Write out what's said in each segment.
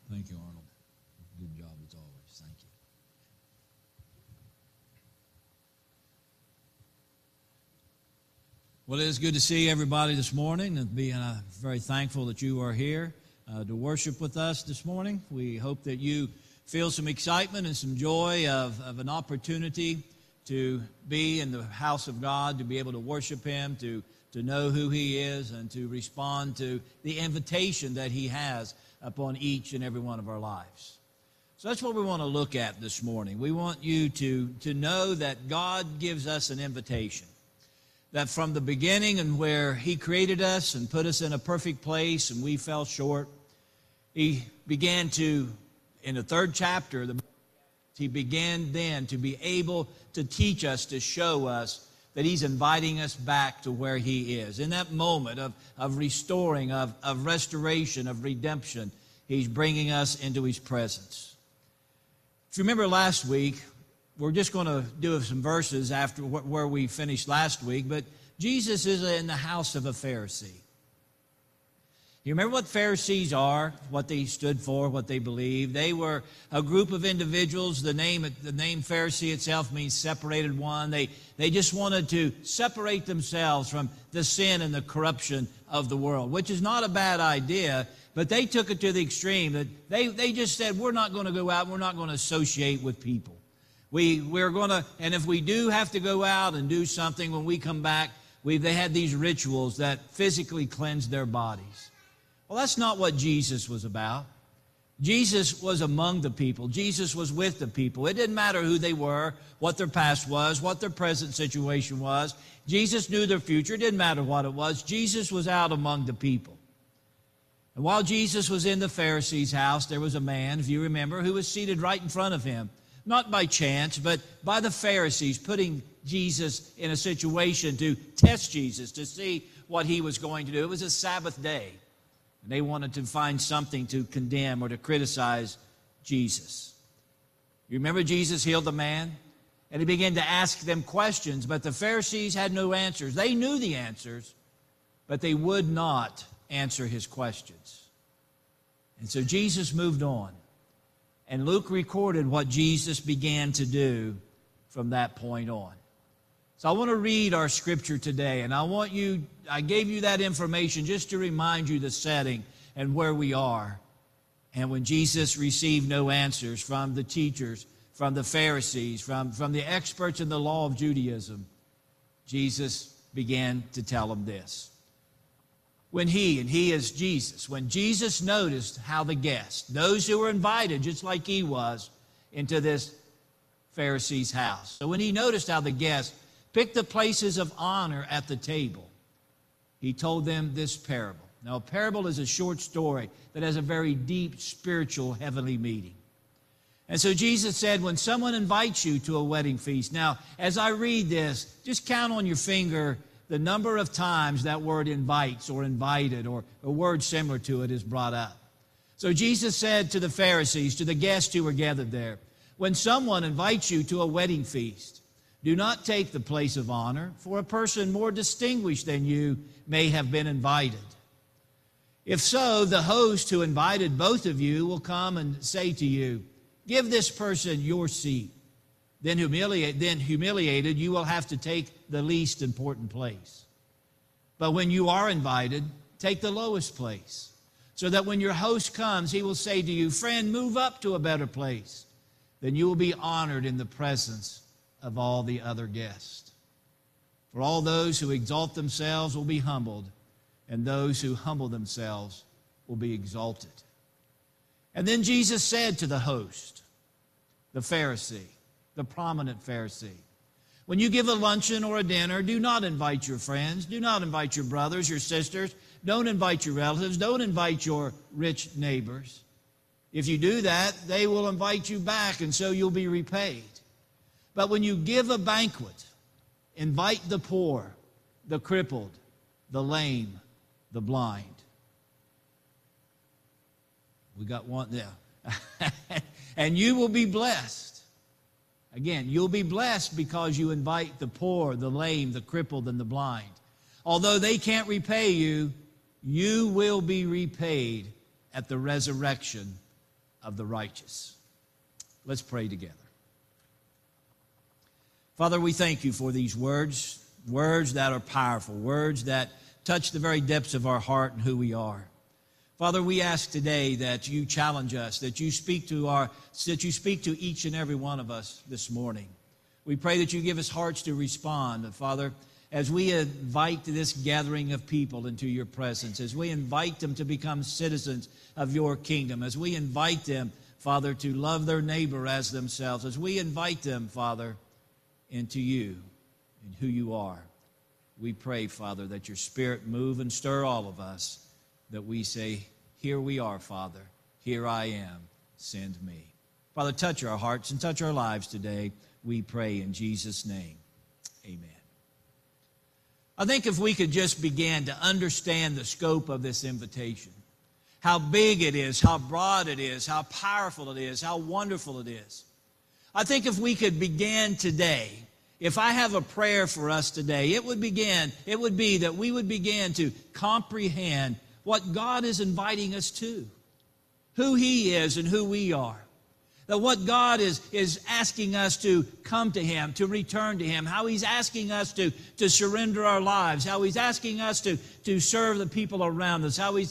Thank you, Arnold. Good job as always. Thank you. Well, it is good to see everybody this morning and being very thankful that you are here to worship with us this morning. We hope that you feel some excitement and some joy of an opportunity to be in the house of God, to be able to worship Him, to know who He is, and to respond to the invitation that He has upon each and every one of our lives. So that's what we want to look at this morning. We want you to know that God gives us an invitation. That from the beginning and where He created us and put us in a perfect place and we fell short, He began to, in the third chapter, He began then to be able to teach us, to show us that He's inviting us back to where He is. In that moment of restoring, of restoration, of redemption, He's bringing us into His presence. If you remember last week, we're just going to do some verses after where we finished last week, but Jesus is in the house of a Pharisee. You remember what Pharisees are, what they stood for, what they believed? They were a group of individuals. The name Pharisee itself means separated one. They just wanted to separate themselves from the sin and the corruption of the world, which is not a bad idea, but they took it to the extreme that they just said, we're not going to go out, we're not going to associate with people. We're going to, and if we do have to go out and do something, when we come back, they had these rituals that physically cleansed their bodies. Well, that's not what Jesus was about. Jesus was among the people. Jesus was with the people. It didn't matter who they were, what their past was, what their present situation was. Jesus knew their future. It didn't matter what it was. Jesus was out among the people. And while Jesus was in the Pharisee's house, there was a man, if you remember, who was seated right in front of him. Not by chance, but by the Pharisees, putting Jesus in a situation to test Jesus, to see what He was going to do. It was a Sabbath day. And they wanted to find something to condemn or to criticize Jesus. You remember Jesus healed the man? And He began to ask them questions, but the Pharisees had no answers. They knew the answers, but they would not answer His questions. And so Jesus moved on. And Luke recorded what Jesus began to do from that point on. So I want to read our scripture today, and I gave you that information just to remind you the setting and where we are. And when Jesus received no answers from the teachers, from the Pharisees, from the experts in the law of Judaism, Jesus began to tell them this. When He is Jesus, when Jesus noticed how the guests, those who were invited, just like He was, into this Pharisee's house. So when He noticed how the guests picked the places of honor at the table, He told them this parable. Now, a parable is a short story that has a very deep spiritual heavenly meaning. And so Jesus said, when someone invites you to a wedding feast, now, as I read this, just count on your finger the number of times that word invites or invited or a word similar to it is brought up. So Jesus said to the Pharisees, to the guests who were gathered there, when someone invites you to a wedding feast, do not take the place of honor, for a person more distinguished than you may have been invited. If so, the host who invited both of you will come and say to you, give this person your seat. Then humiliated, you will have to take the least important place. But when you are invited, take the lowest place, so that when your host comes, he will say to you, friend, move up to a better place. Then you will be honored in the presence of all the other guests. For all those who exalt themselves will be humbled, and those who humble themselves will be exalted. And then Jesus said to the host, the Pharisee, the prominent Pharisee, when you give a luncheon or a dinner, do not invite your friends, do not invite your brothers, your sisters, don't invite your relatives, don't invite your rich neighbors. If you do that, they will invite you back, and so you'll be repaid. But when you give a banquet, invite the poor, the crippled, the lame, the blind. We got one there. And you will be blessed. Again, you'll be blessed because you invite the poor, the lame, the crippled, and the blind. Although they can't repay you, you will be repaid at the resurrection of the righteous. Let's pray together. Father, we thank you for these words that are powerful, words that touch the very depths of our heart and who we are. Father, we ask today that you challenge us, that you speak to each and every one of us this morning. We pray that you give us hearts to respond, Father, as we invite this gathering of people into your presence, as we invite them to become citizens of your kingdom, as we invite them, Father, to love their neighbor as themselves, as we invite them, Father, into you and who you are. We pray, Father, that your Spirit move and stir all of us, that we say, here we are, Father, here I am, send me. Father, touch our hearts and touch our lives today, we pray in Jesus' name. Amen. I think if we could just begin to understand the scope of this invitation, how big it is, how broad it is, how powerful it is, how wonderful it is. I think if we could begin today, if I have a prayer for us today, it would be that we would begin to comprehend what God is inviting us to, who He is and who we are. That what God is asking us to come to Him, to return to Him, how He's asking us to surrender our lives, how He's asking us to serve the people around us, how He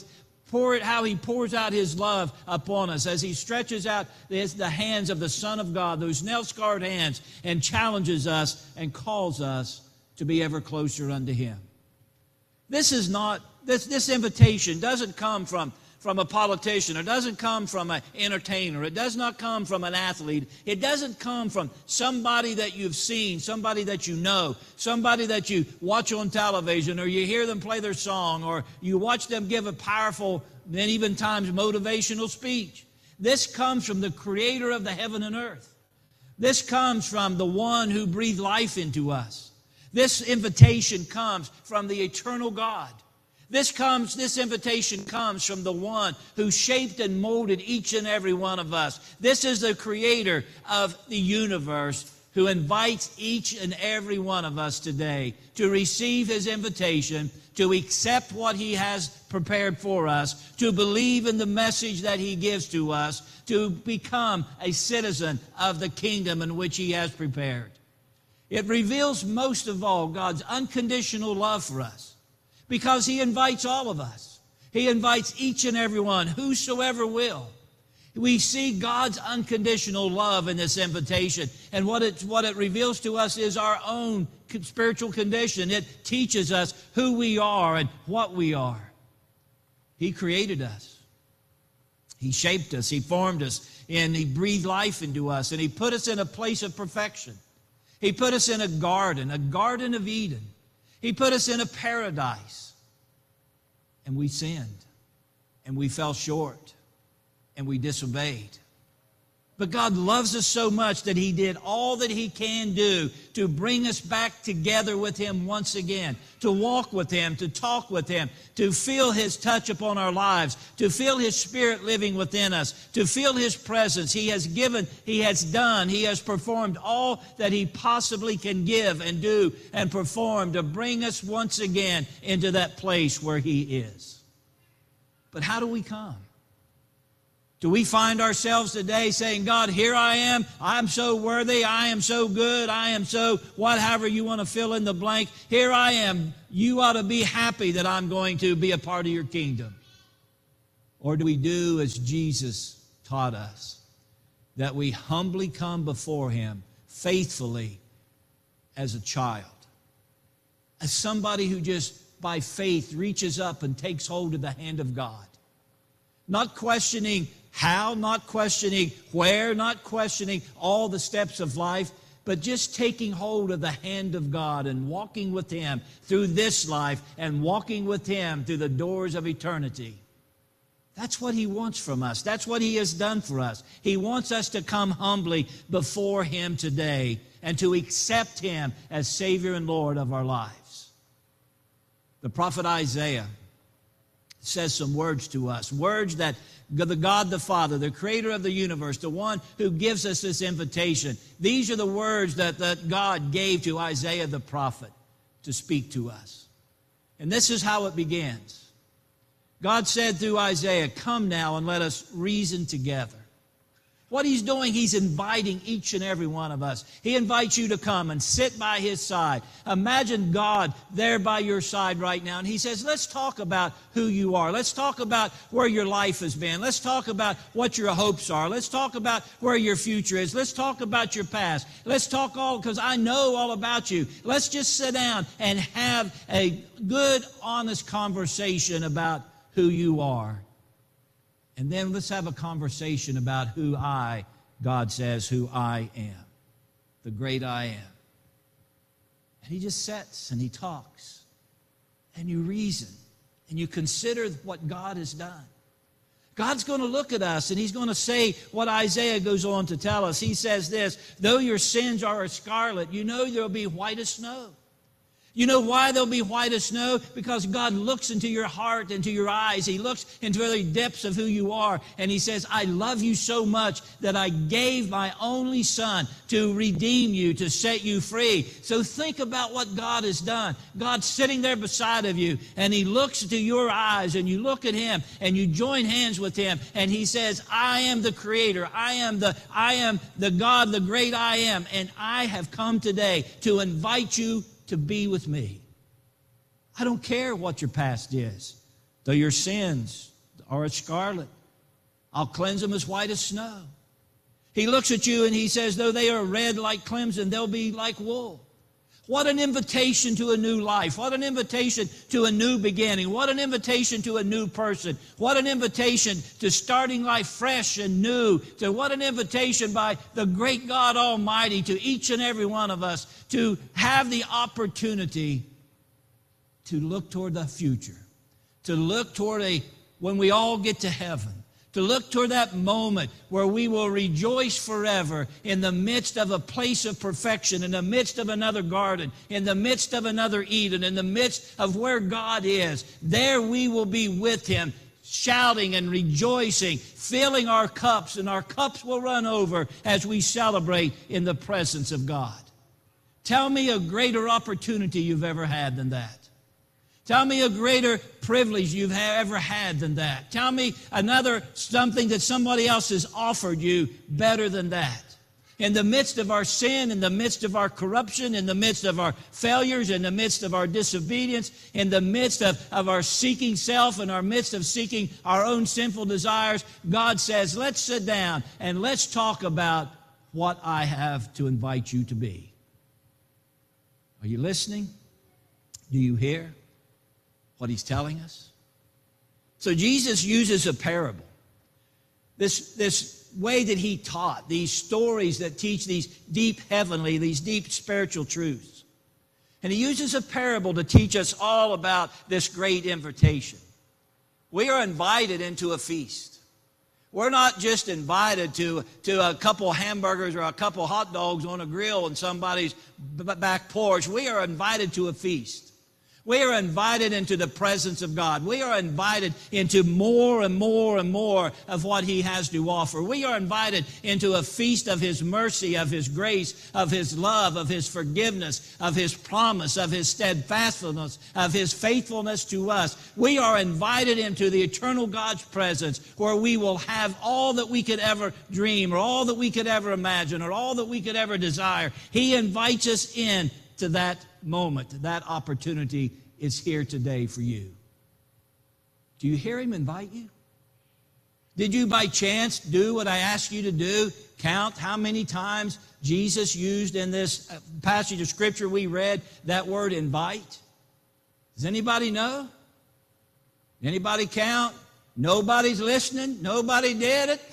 pours out His love upon us as He stretches out the hands of the Son of God, those nail-scarred hands, and challenges us and calls us to be ever closer unto Him. This invitation doesn't come from a politician. It doesn't come from an entertainer. It does not come from an athlete. It doesn't come from somebody that you've seen, somebody that you know, somebody that you watch on television, or you hear them play their song, or you watch them give a powerful and even times motivational speech. This comes from the Creator of the heaven and earth. This comes from the one who breathed life into us. This invitation comes from the eternal God. This invitation comes from the one who shaped and molded each and every one of us. This is the Creator of the universe who invites each and every one of us today to receive His invitation, to accept what He has prepared for us, to believe in the message that He gives to us, to become a citizen of the kingdom in which He has prepared. It reveals most of all God's unconditional love for us, because He invites all of us. He invites each and every one, whosoever will. We see God's unconditional love in this invitation, and what it reveals to us is our own spiritual condition. It teaches us who we are and what we are. He created us. He shaped us. He formed us, and He breathed life into us, and He put us in a place of perfection. He put us in a Garden of Eden. He put us in a paradise, and we sinned, and we fell short, and we disobeyed. But God loves us so much that He did all that He can do to bring us back together with Him once again, to walk with Him, to talk with Him, to feel His touch upon our lives, to feel His Spirit living within us, to feel His presence. He has given, He has done, He has performed all that He possibly can give and do and perform to bring us once again into that place where He is. But how do we come? Do we find ourselves today saying, God, here I am. I'm so worthy. I am so good. I am so whatever you want to fill in the blank. Here I am. You ought to be happy that I'm going to be a part of your kingdom. Or do we do as Jesus taught us, that we humbly come before Him faithfully as a child, as somebody who just by faith reaches up and takes hold of the hand of God, not questioning how, not questioning where, not questioning all the steps of life, but just taking hold of the hand of God and walking with Him through this life and walking with Him through the doors of eternity. That's what He wants from us. That's what He has done for us. He wants us to come humbly before Him today and to accept Him as Savior and Lord of our lives. The prophet Isaiah says some words to us, words that the God the Father, the Creator of the universe, the one who gives us this invitation, these are the words that God gave to Isaiah the prophet to speak to us. And this is how it begins. God said through Isaiah, "Come now and let us reason together. What He's doing, He's inviting each and every one of us. He invites you to come and sit by His side. Imagine God there by your side right now. And He says, let's talk about who you are. Let's talk about where your life has been. Let's talk about what your hopes are. Let's talk about where your future is. Let's talk about your past. Let's talk because I know all about you. Let's just sit down and have a good, honest conversation about who you are. And then let's have a conversation about who God says, who I am, the great I am. And He just sits and He talks. And you reason and you consider what God has done. God's going to look at us and He's going to say what Isaiah goes on to tell us. He says this, though your sins are as scarlet, you know they'll be white as snow. You know why they'll be white as snow? Because God looks into your heart, into your eyes. He looks into the very depths of who you are. And He says, I love you so much that I gave my only Son to redeem you, to set you free. So think about what God has done. God's sitting there beside of you, and He looks into your eyes, and you look at Him, and you join hands with Him, and He says, I am the Creator. I am the God, the great I am, and I have come today to invite you to be with me. I don't care what your past is. Though your sins are as scarlet, I'll cleanse them as white as snow. He looks at you and He says, though they are red like crimson, they'll be like wool. What an invitation to a new life. What an invitation to a new beginning. What an invitation to a new person. What an invitation to starting life fresh and new. What an invitation by the great God Almighty to each and every one of us to have the opportunity to look toward the future. To look toward when we all get to heaven. To look toward that moment where we will rejoice forever in the midst of a place of perfection, in the midst of another garden, in the midst of another Eden, in the midst of where God is. There we will be with Him, shouting and rejoicing, filling our cups, and our cups will run over as we celebrate in the presence of God. Tell me a greater opportunity you've ever had than that. Tell me a greater privilege you've ever had than that. Tell me something that somebody else has offered you better than that. In the midst of our sin, in the midst of our corruption, in the midst of our failures, in the midst of our disobedience, in the midst of our seeking self, in our midst of seeking our own sinful desires, God says, let's sit down and let's talk about what I have to invite you to be. Are you listening? Do you hear what He's telling us? So Jesus uses a parable. This way that He taught, these stories that teach these deep heavenly, these deep spiritual truths. And He uses a parable to teach us all about this great invitation. We are invited into a feast. We're not just invited to a couple hamburgers or a couple hot dogs on a grill on somebody's back porch. We are invited to a feast. We are invited into the presence of God. We are invited into more and more and more of what He has to offer. We are invited into a feast of His mercy, of His grace, of His love, of His forgiveness, of His promise, of His steadfastness, of His faithfulness to us. We are invited into the eternal God's presence where we will have all that we could ever dream or all that we could ever imagine or all that we could ever desire. He invites us in to that moment. That opportunity is here today for you. Do you hear Him invite you? Did you by chance do what I asked you to do? Count how many times Jesus used in this passage of Scripture we read that word invite? Does anybody know? Anybody count? Nobody's listening. Nobody did it.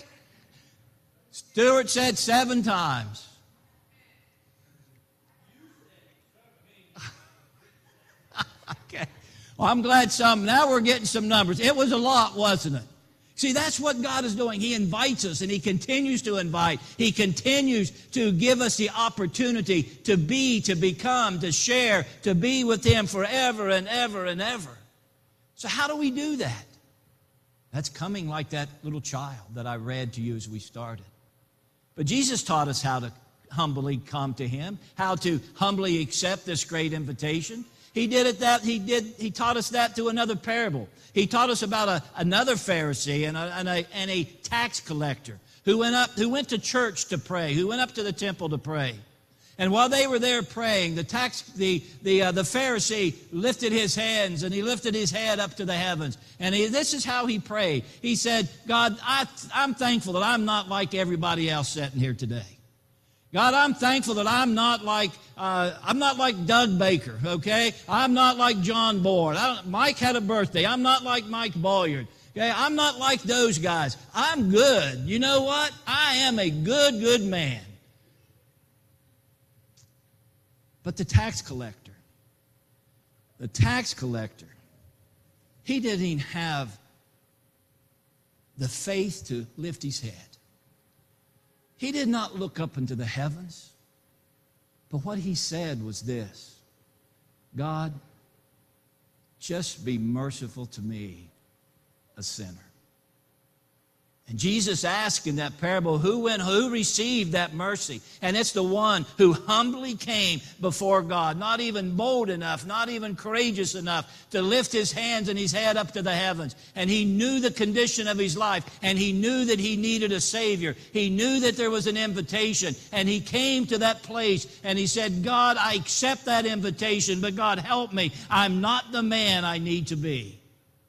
Stuart said 7 times. Okay. Well, I'm glad now we're getting some numbers. It was a lot, wasn't it? See, that's what God is doing. He invites us, and He continues to invite. He continues to give us the opportunity to be, to become, to share, to be with Him forever and ever and ever. So how do we do that? That's coming like that little child that I read to you as we started. But Jesus taught us how to humbly come to Him, how to humbly accept this great invitation. He taught us that through another parable. He taught us about another Pharisee and a tax collector who went to church to pray, who went up to the temple to pray. And while they were there praying, the Pharisee lifted his hands, and he lifted his head up to the heavens. And this is how he prayed. He said, God, I'm thankful that I'm not like everybody else sitting here today. God, I'm thankful that I'm not like Doug Baker, okay? I'm not like John Board. Mike had a birthday. I'm not like Mike Bolyard. Okay? I'm not like those guys. I'm good. You know what? I am a good man. But the tax collector, he didn't even have the faith to lift his head. He did not look up into the heavens. But what he said was this: God, just be merciful to me, a sinner. And Jesus asked in that parable, who received that mercy? And it's the one who humbly came before God, not even bold enough, not even courageous enough to lift his hands and his head up to the heavens. And he knew the condition of his life, and he knew that he needed a Savior. He knew that there was an invitation, and he came to that place, and he said, God, I accept that invitation, but God, help me. I'm not the man I need to be.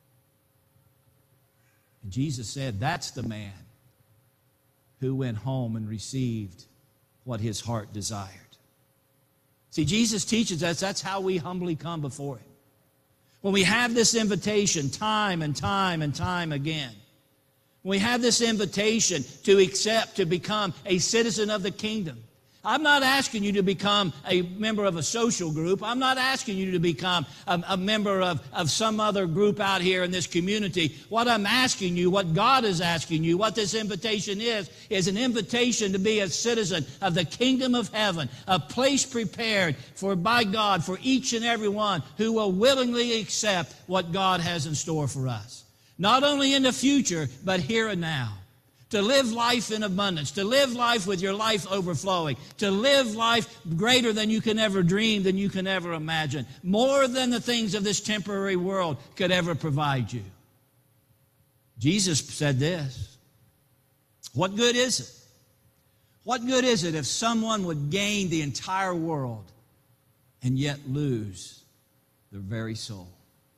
And Jesus said, that's the man who went home and received what his heart desired. See, Jesus teaches us that's how we humbly come before him. When we have this invitation time and time and time again, when we have this invitation to accept, to become a citizen of the kingdom, I'm not asking you to become a member of a social group. I'm not asking you to become a member of some other group out here in this community. What I'm asking you, what God is asking you, what this invitation is an invitation to be a citizen of the kingdom of heaven, a place prepared by God for each and every one who will willingly accept what God has in store for us. Not only in the future, but here and now. To live life in abundance, to live life with your life overflowing, to live life greater than you can ever dream, than you can ever imagine, more than the things of this temporary world could ever provide you. Jesus said this: what good is it? What good is it if someone would gain the entire world and yet lose their very soul?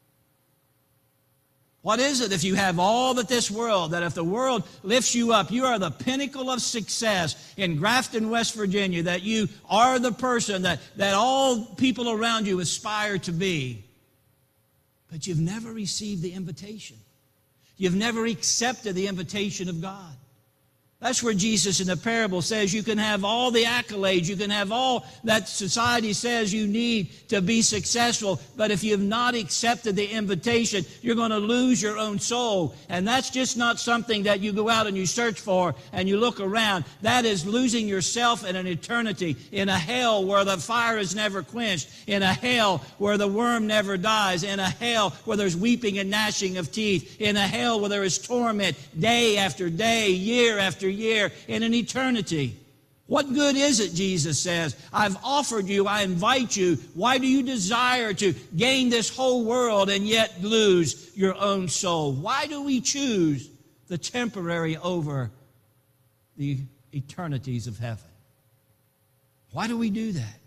What is it if you have all that this world, that if the world lifts you up, you are the pinnacle of success in Grafton, West Virginia, that you are the person that all people around you aspire to be, but you've never received the invitation. You've never accepted the invitation of God. That's where Jesus in the parable says you can have all the accolades, you can have all that society says you need to be successful, but if you've not accepted the invitation, you're going to lose your own soul. And that's just not something that you go out and you search for and you look around. That is losing yourself in an eternity, in a hell where the fire is never quenched, in a hell where the worm never dies, in a hell where there's weeping and gnashing of teeth, in a hell where there is torment day after day, year after year, in an eternity. What good is it, Jesus says? I've offered you, I invite you. Why do you desire to gain this whole world and yet lose your own soul? Why do we choose the temporary over the eternities of heaven? Why do we do that?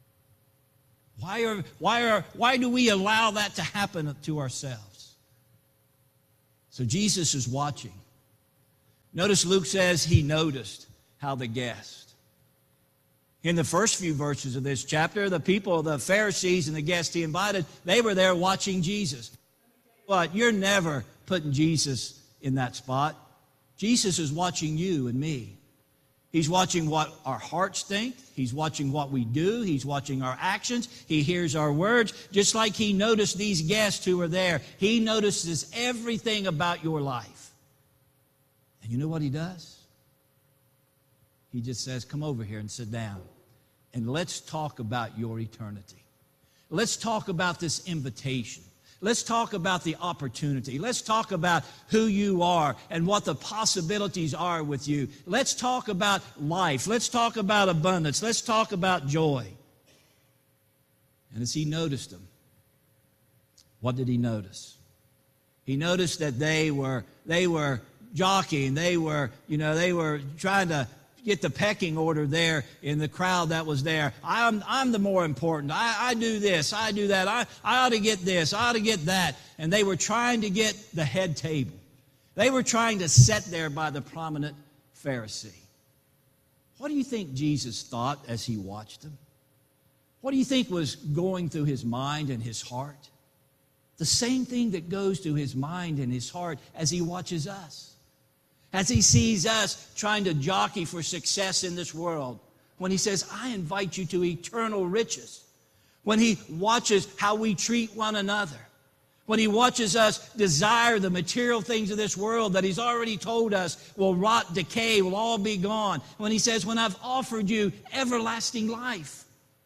Why do we allow that to happen to ourselves? So Jesus is watching. Notice Luke says he noticed how the guests. In the first few verses of this chapter, the people, the Pharisees and the guests he invited, they were there watching Jesus. But you're never putting Jesus in that spot. Jesus is watching you and me. He's watching what our hearts think. He's watching what we do. He's watching our actions. He hears our words. Just like he noticed these guests who were there, he notices everything about your life. And you know what he does? He just says, come over here and sit down. And let's talk about your eternity. Let's talk about this invitation. Let's talk about the opportunity. Let's talk about who you are and what the possibilities are with you. Let's talk about life. Let's talk about abundance. Let's talk about joy. And as he noticed them, what did he notice? He noticed that they were jockeying. They were trying to get the pecking order there in the crowd that was there. I'm the more important. I do this. I do that. I ought to get this. I ought to get that. And they were trying to get the head table. They were trying to sit there by the prominent Pharisee. What do you think Jesus thought as he watched them? What do you think was going through his mind and his heart? The same thing that goes through his mind and his heart as he watches us. As he sees us trying to jockey for success in this world. When he says, I invite you to eternal riches. When he watches how we treat one another. When he watches us desire the material things of this world that he's already told us will rot, decay, will all be gone. When he says, when I've offered you everlasting life.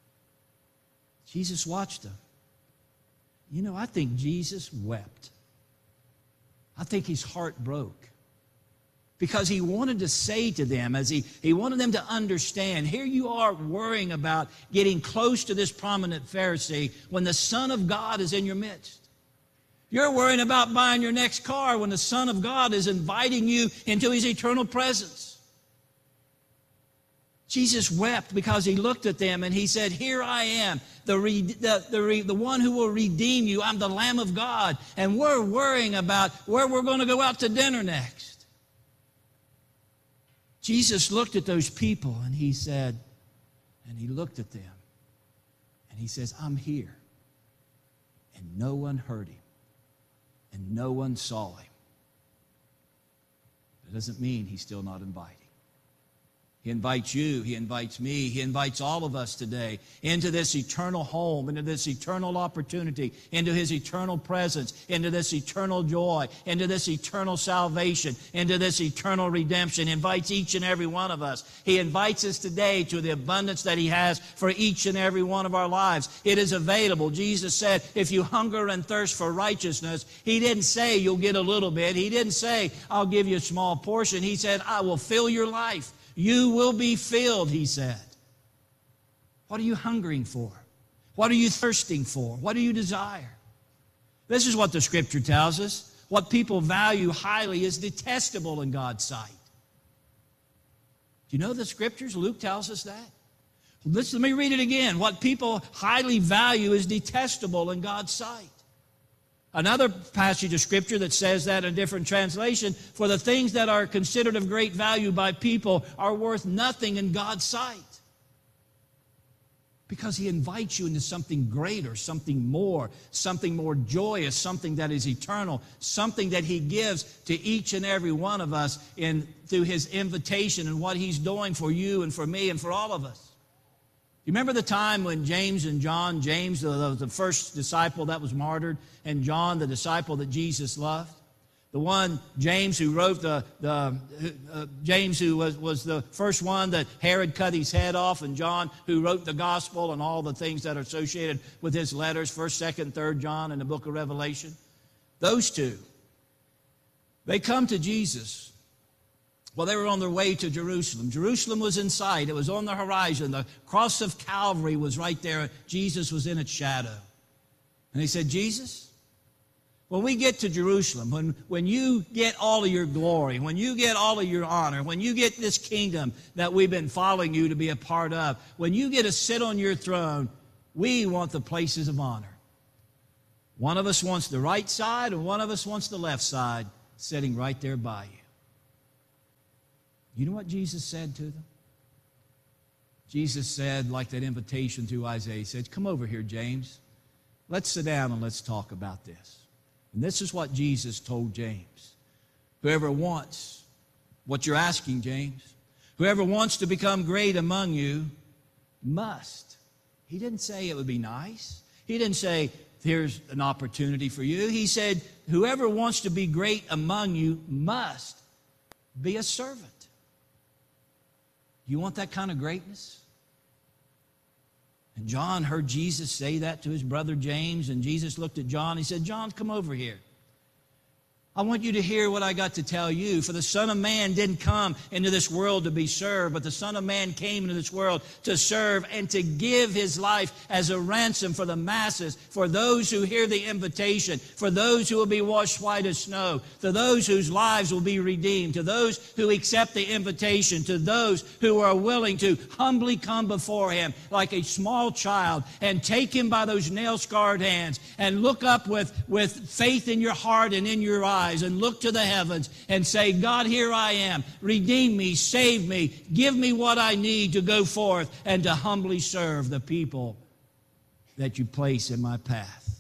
Jesus watched them. I think Jesus wept. I think his heart broke. Because he wanted to say to them, as he wanted them to understand, here you are worrying about getting close to this prominent Pharisee when the Son of God is in your midst. You're worrying about buying your next car when the Son of God is inviting you into his eternal presence. Jesus wept because he looked at them and he said, here I am, the one who will redeem you. I'm the Lamb of God. And we're worrying about where we're going to go out to dinner next. Jesus looked at those people and he said, and he looked at them and he says, I'm here. And no one heard him. And no one saw him. That doesn't mean he's still not inviting. He invites you, he invites me, he invites all of us today into this eternal home, into this eternal opportunity, into his eternal presence, into this eternal joy, into this eternal salvation, into this eternal redemption. He invites each and every one of us. He invites us today to the abundance that he has for each and every one of our lives. It is available. Jesus said, if you hunger and thirst for righteousness, he didn't say you'll get a little bit. He didn't say, I'll give you a small portion. He said, I will fill your life. You will be filled, he said. What are you hungering for? What are you thirsting for? What do you desire? This is what the Scripture tells us. What people value highly is detestable in God's sight. Do you know the Scriptures? Luke tells us that. Let me read it again. What people highly value is detestable in God's sight. Another passage of Scripture that says that in a different translation, for the things that are considered of great value by people are worth nothing in God's sight. Because he invites you into something greater, something more joyous, something that is eternal, something that he gives to each and every one of us through his invitation and what he's doing for you and for me and for all of us. You remember the time when James and John, James, the first disciple that was martyred, and John, the disciple that Jesus loved? The one, James, who wrote James, who was the first one that Herod cut his head off, and John, who wrote the gospel and all the things that are associated with his letters, 1st, 2nd, 3rd John, and the book of Revelation. Those two, they come to Jesus. Well, they were on their way to Jerusalem. Jerusalem was in sight. It was on the horizon. The cross of Calvary was right there. Jesus was in its shadow. And they said, Jesus, when we get to Jerusalem, when you get all of your glory, when you get all of your honor, when you get this kingdom that we've been following you to be a part of, when you get to sit on your throne, we want the places of honor. One of us wants the right side, and one of us wants the left side, sitting right there by you. You know what Jesus said to them? Jesus said, like that invitation through Isaiah, he said, come over here, James. Let's sit down and let's talk about this. And this is what Jesus told James. Whoever wants what you're asking, James, whoever wants to become great among you must. He didn't say it would be nice. He didn't say, here's an opportunity for you. He said, whoever wants to be great among you must be a servant. You want that kind of greatness? And John heard Jesus say that to his brother James, and Jesus looked at John. He said, John, come over here. I want you to hear what I got to tell you. For the Son of Man didn't come into this world to be served, but the Son of Man came into this world to serve and to give his life as a ransom for the masses, for those who hear the invitation, for those who will be washed white as snow, to those whose lives will be redeemed, to those who accept the invitation, to those who are willing to humbly come before him like a small child and take him by those nail-scarred hands and look up with faith in your heart and in your eyes and look to the heavens and say, God, here I am. Redeem me, save me, give me what I need to go forth and to humbly serve the people that you place in my path.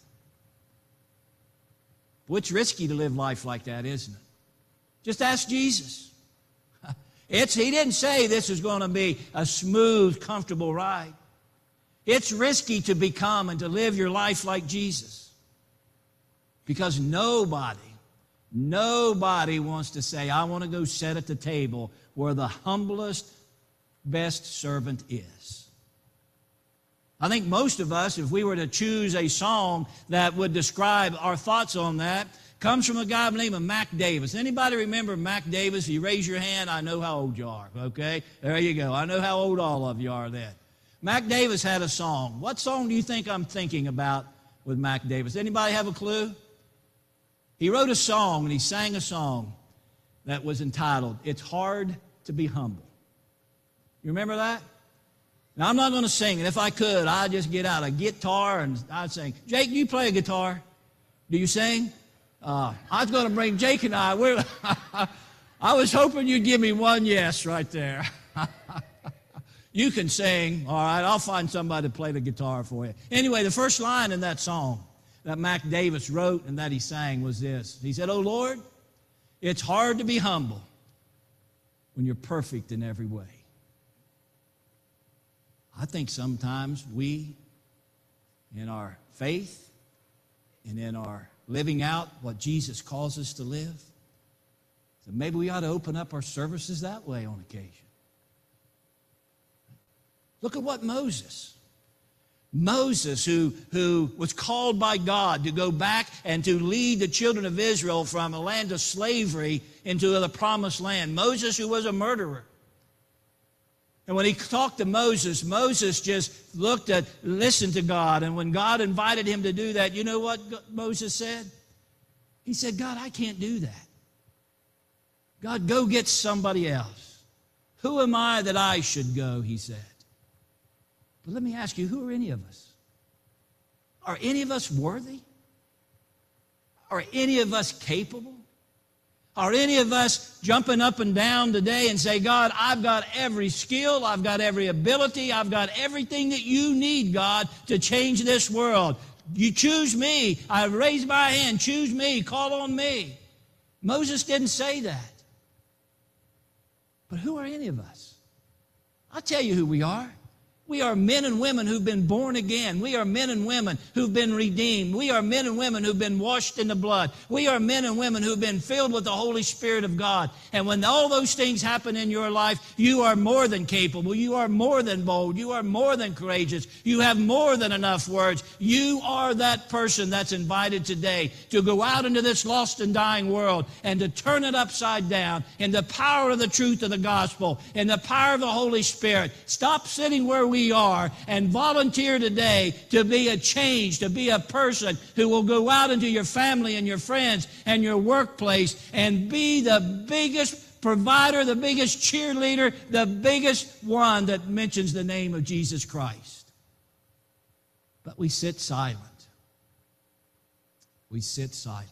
Well, it's risky to live life like that, isn't it? Just ask Jesus. He didn't say this is going to be a smooth, comfortable ride. It's risky to become and to live your life like Jesus, because nobody wants to say, I want to go sit at the table where the humblest, best servant is. I think most of us, if we were to choose a song that would describe our thoughts on that, comes from a guy by the name of Mac Davis. Anybody remember Mac Davis? If you raise your hand, I know how old you are, okay? There you go. I know how old all of you are then. Mac Davis had a song. What song do you think I'm thinking about with Mac Davis? Anybody have a clue? He wrote a song and he sang a song that was entitled, It's Hard to Be Humble. You remember that? Now, I'm not going to sing it. If I could, I'd just get out a guitar and I'd sing. Jake, do you play a guitar? Do you sing? I was going to bring Jake and I was hoping you'd give me one yes right there. You can sing. All right, I'll find somebody to play the guitar for you. Anyway, the first line in that song that Mac Davis wrote and that he sang was this. He said, Oh, Lord, it's hard to be humble when you're perfect in every way. I think sometimes we, in our faith and in our living out what Jesus calls us to live, so maybe we ought to open up our services that way on occasion. Look at what Moses, who was called by God to go back and to lead the children of Israel from a land of slavery into the promised land. Moses, who was a murderer. And when he talked to Moses, Moses just listened to God. And when God invited him to do that, you know what Moses said? He said, God, I can't do that. God, go get somebody else. Who am I that I should go, he said. But let me ask you, who are any of us? Are any of us worthy? Are any of us capable? Are any of us jumping up and down today and say, God, I've got every skill, I've got every ability, I've got everything that you need, God, to change this world. You choose me. I raise my hand. Choose me. Call on me. Moses didn't say that. But who are any of us? I'll tell you who we are. We are men and women who've been born again. We are men and women who've been redeemed. We are men and women who've been washed in the blood. We are men and women who've been filled with the Holy Spirit of God. And when all those things happen in your life, you are more than capable. You are more than bold. You are more than courageous. You have more than enough words. You are that person that's invited today to go out into this lost and dying world and to turn it upside down in the power of the truth of the gospel, in the power of the Holy Spirit. Stop sitting where we are and volunteer today to be a change, to be a person who will go out into your family and your friends and your workplace and be the biggest provider, the biggest cheerleader, the biggest one that mentions the name of Jesus Christ. But we sit silent. We sit silent.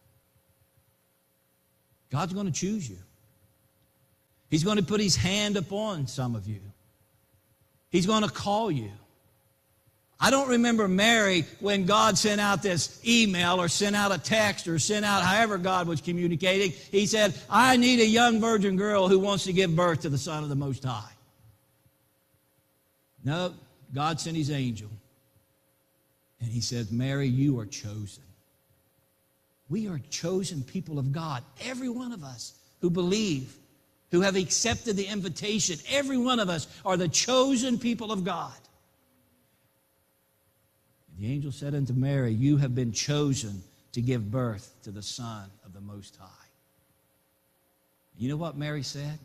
God's going to choose you. He's going to put his hand upon some of you. He's going to call you. I don't remember Mary when God sent out this email or sent out a text or sent out however God was communicating. He said, I need a young virgin girl who wants to give birth to the Son of the Most High. No, God sent his angel. And he said, Mary, you are chosen. We are chosen people of God. Every one of us who believe, who have accepted the invitation. Every one of us are the chosen people of God. And the angel said unto Mary, you have been chosen to give birth to the Son of the Most High. You know what Mary said?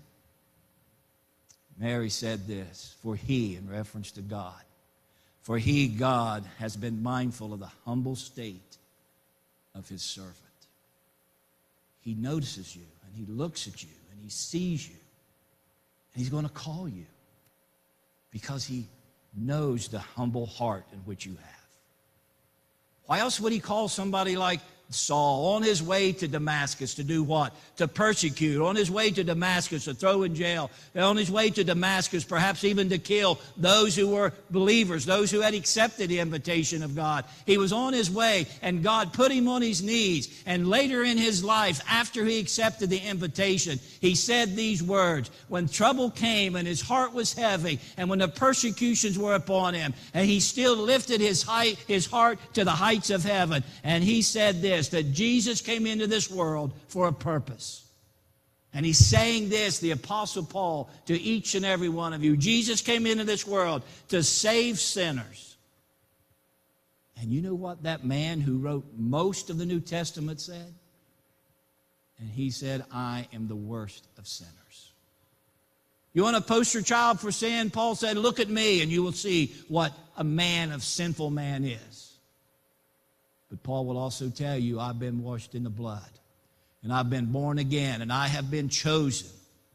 Mary said this, for he, in reference to God, for he, God, has been mindful of the humble state of his servant. He notices you, and he looks at you, and he sees you, and he's going to call you because he knows the humble heart in which you have. Why else would he call somebody like Saul on his way to Damascus to do what? To persecute, on his way to Damascus to throw in jail, on his way to Damascus perhaps even to kill those who were believers, those who had accepted the invitation of God. He was on his way, and God put him on his knees, and later in his life, after he accepted the invitation, he said these words, when trouble came and his heart was heavy, and when the persecutions were upon him, and he still lifted his heart to the heights of heaven, and he said this, that Jesus came into this world for a purpose. And he's saying this, the Apostle Paul, to each and every one of you. Jesus came into this world to save sinners. And you know what that man who wrote most of the New Testament said? And he said, I am the worst of sinners. You want a poster child for sin? Paul said, look at me and you will see what a man of sinful man is. But Paul will also tell you, I've been washed in the blood, and I've been born again, and I have been chosen.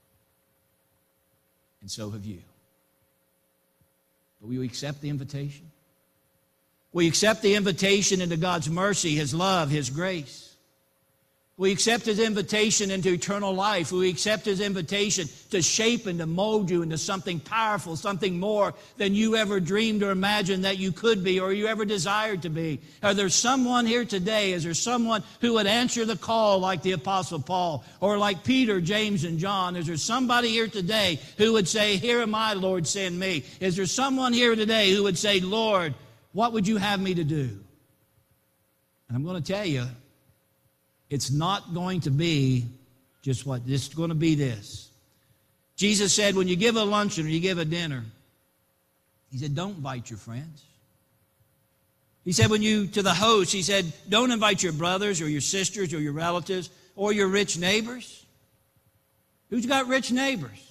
And so have you. But will you accept the invitation? Will you accept the invitation into God's mercy, his love, his grace? We accept his invitation into eternal life. We accept his invitation to shape and to mold you into something powerful, something more than you ever dreamed or imagined that you could be or you ever desired to be. Are there someone here today? Is there someone who would answer the call like the Apostle Paul or like Peter, James, and John? Is there somebody here today who would say, here am I, Lord, send me? Is there someone here today who would say, Lord, what would you have me to do? And I'm going to tell you, it's not going to be just what, it's going to be this. Jesus said when you give a luncheon or you give a dinner, he said, don't invite your friends. He said to the host, he said, don't invite your brothers or your sisters or your relatives or your rich neighbors. Who's got rich neighbors?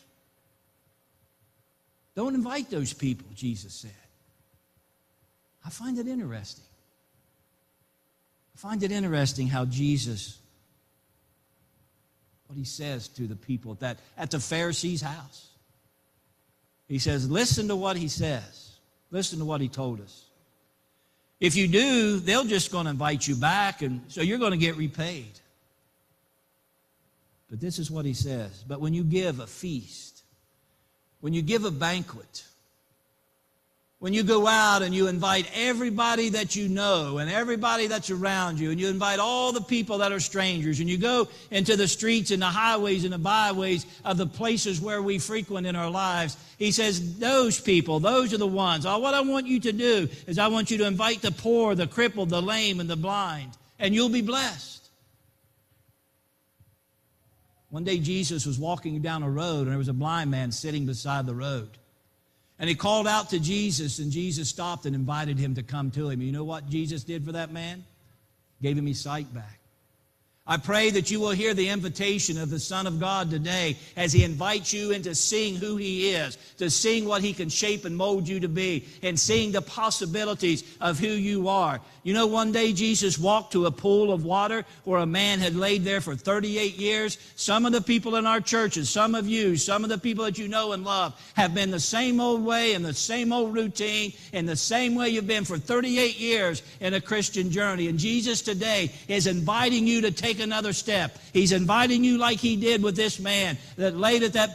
Don't invite those people, Jesus said. I find it interesting. I find it interesting how Jesus, what he says to the people at the Pharisees' house. He says, listen to what he says. Listen to what he told us. If you do, they're just going to invite you back, and so you're going to get repaid. But this is what he says. But when you give a feast, when you give a banquet, when you go out and you invite everybody that you know and everybody that's around you, and you invite all the people that are strangers, and you go into the streets and the highways and the byways of the places where we frequent in our lives, he says, those people, those are the ones. What I want you to do is I want you to invite the poor, the crippled, the lame, and the blind, and you'll be blessed. One day Jesus was walking down a road, and there was a blind man sitting beside the road. And he called out to Jesus, and Jesus stopped and invited him to come to him. You know what Jesus did for that man? Gave him his sight back. I pray that you will hear the invitation of the Son of God today as he invites you into seeing who he is, to seeing what he can shape and mold you to be, and seeing the possibilities of who you are. You know, one day Jesus walked to a pool of water where a man had laid there for 38 years. Some of the people in our churches, some of you, some of the people that you know and love have been the same old way and the same old routine and the same way you've been for 38 years in a Christian journey. And Jesus today is inviting you to take another step. He's inviting you like he did with this man that laid at that